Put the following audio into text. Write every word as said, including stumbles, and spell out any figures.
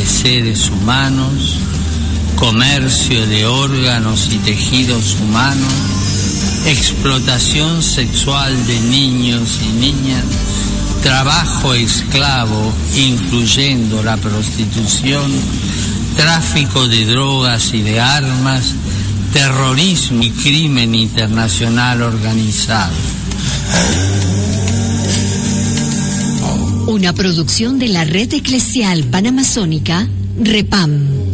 de seres humanos, comercio de órganos y tejidos humanos, explotación sexual de niños y niñas, trabajo esclavo, incluyendo la prostitución, tráfico de drogas y de armas, terrorismo y crimen internacional organizado. Una producción de la Red Eclesial Panamazónica, REPAM.